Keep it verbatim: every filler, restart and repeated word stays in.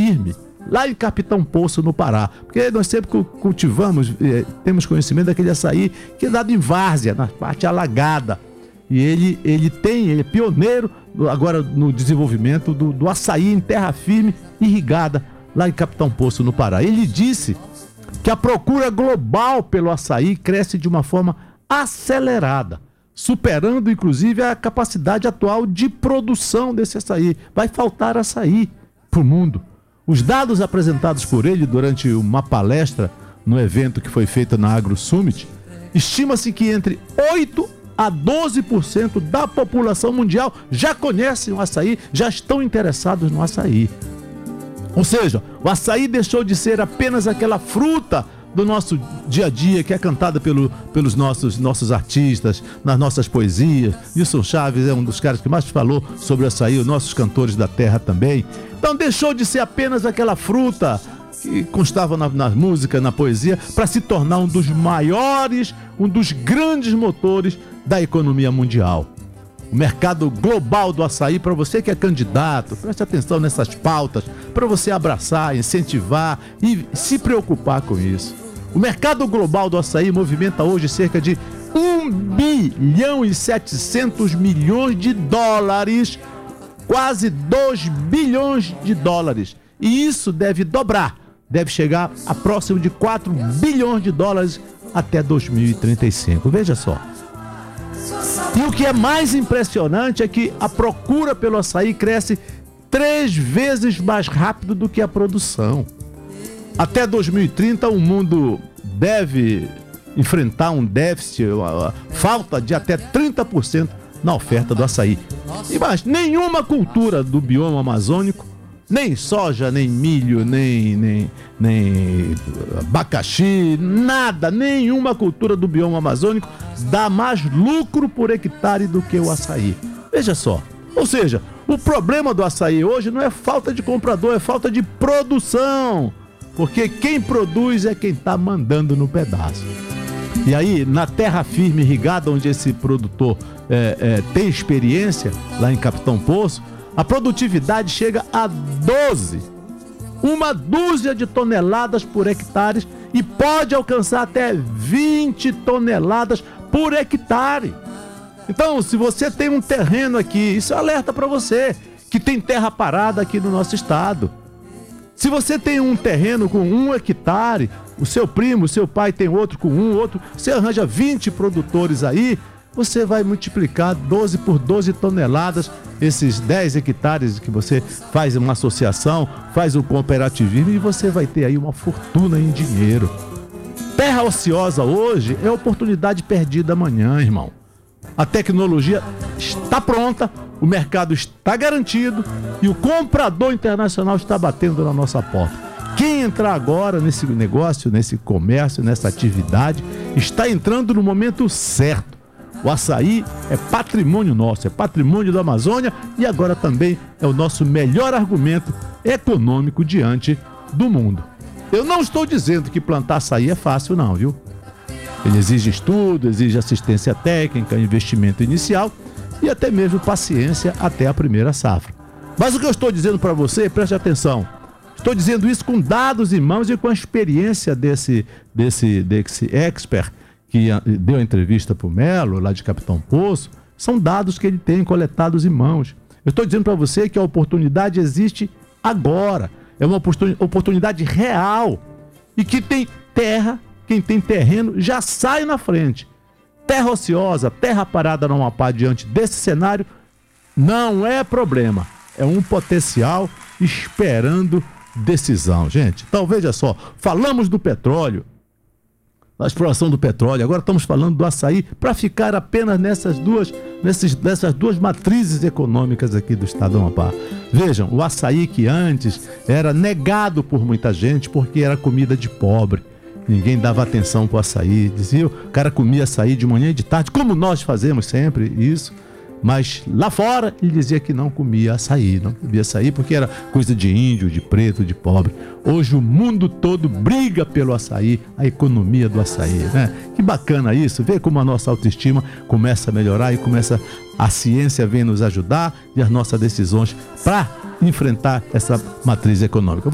Firme, lá em Capitão Poço, no Pará. Porque nós sempre cultivamos, eh, temos conhecimento daquele açaí que é dado em várzea, na parte alagada. E ele, ele tem, ele é pioneiro agora no desenvolvimento do, do açaí em terra firme, irrigada, lá em Capitão Poço, no Pará. Ele disse que a procura global pelo açaí cresce de uma forma acelerada, superando inclusive a capacidade atual de produção desse açaí. Vai faltar açaí para o mundo. Os dados apresentados por ele durante uma palestra no evento que foi feito na Agro Summit, estima-se que entre oito a doze por cento da população mundial já conhecem o açaí, já estão interessados no açaí. Ou seja, o açaí deixou de ser apenas aquela fruta do nosso dia a dia que é cantada pelo, pelos nossos, nossos artistas, nas nossas poesias. Wilson Chaves é um dos caras que mais falou sobre o açaí, os nossos cantores da terra também. Então deixou de ser apenas aquela fruta que constava na, na música, na poesia, para se tornar um dos maiores, um dos grandes motores da economia mundial. O mercado global do açaí, para você que é candidato, preste atenção nessas pautas, para você abraçar, incentivar e se preocupar com isso. O mercado global do açaí movimenta hoje cerca de um bilhão e setecentos milhões de dólares, quase dois bilhões de dólares. E isso deve dobrar, deve chegar a próximo de quatro bilhões de dólares até dois mil e trinta e cinco. Veja só. E o que é mais impressionante é que a procura pelo açaí cresce três vezes mais rápido do que a produção. Até dois mil e trinta, o mundo deve enfrentar um déficit, a falta de até trinta por cento na oferta do açaí. E mais, nenhuma cultura do bioma amazônico, nem soja, nem milho, nem, nem, nem abacaxi, nada, nenhuma cultura do bioma amazônico dá mais lucro por hectare do que o açaí. Veja só, ou seja, o problema do açaí hoje não é falta de comprador, é falta de produção, porque quem produz é quem está mandando no pedaço. E aí, na terra firme irrigada, onde esse produtor é, é, tem experiência, lá em Capitão Poço, a produtividade chega a doze, uma dúzia de toneladas por hectare e pode alcançar até vinte toneladas por hectare. Então, se você tem um terreno aqui, isso é alerta para você, que tem terra parada aqui no nosso estado. Se você tem um terreno com um hectare, o seu primo, o seu pai tem outro com um, outro, você arranja vinte produtores aí, você vai multiplicar doze por doze toneladas, esses dez hectares que você faz uma associação, faz um cooperativismo e você vai ter aí uma fortuna em dinheiro. Terra ociosa hoje é oportunidade perdida amanhã, irmão. A tecnologia está pronta, o mercado está garantido e o comprador internacional está batendo na nossa porta. Quem entrar agora nesse negócio, nesse comércio, nessa atividade, está entrando no momento certo. O açaí é patrimônio nosso, é patrimônio da Amazônia e agora também é o nosso melhor argumento econômico diante do mundo. Eu não estou dizendo que plantar açaí é fácil não, viu? Ele exige estudo, exige assistência técnica, investimento inicial e até mesmo paciência até a primeira safra. Mas o que eu estou dizendo para você, preste atenção, estou dizendo isso com dados em mãos e com a experiência desse, desse, desse expert que deu a entrevista para o Melo, lá de Capitão Poço, são dados que ele tem coletados em mãos. Eu estou dizendo para você que a oportunidade existe agora, é uma oportunidade real e que tem terra, quem tem terreno já sai na frente. Terra ociosa, terra parada no Amapá diante desse cenário não é problema, é um potencial esperando decisão, gente. Então veja só, falamos do petróleo, da exploração do petróleo, agora estamos falando do açaí para ficar apenas nessas duas, nesses, nessas duas matrizes econômicas aqui do estado do Amapá. Vejam, o açaí que antes era negado por muita gente porque era comida de pobre. Ninguém dava atenção para o açaí, dizia, o cara comia açaí de manhã e de tarde, como nós fazemos sempre isso. Mas lá fora ele dizia que não comia açaí, não comia açaí porque era coisa de índio, de preto, de pobre. Hoje o mundo todo briga pelo açaí, a economia do açaí, né? Que bacana isso, vê como a nossa autoestima começa a melhorar e começa, a ciência vem nos ajudar e as nossas decisões para enfrentar essa matriz econômica.